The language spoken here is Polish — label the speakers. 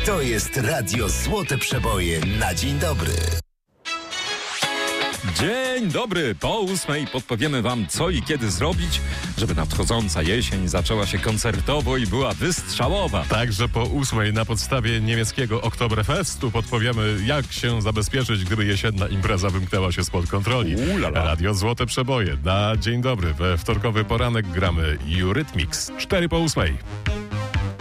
Speaker 1: To jest Radio Złote Przeboje na dzień dobry.
Speaker 2: Dzień dobry, po 8 podpowiemy wam co i kiedy zrobić, żeby nadchodząca jesień zaczęła się koncertowo i była wystrzałowa.
Speaker 3: Także po 8 na podstawie niemieckiego Oktoberfestu podpowiemy, jak się zabezpieczyć, gdyby jesienna impreza wymknęła się spod kontroli. Radio Złote Przeboje na dzień dobry. We wtorkowy poranek gramy Eurythmics. 4 po 8.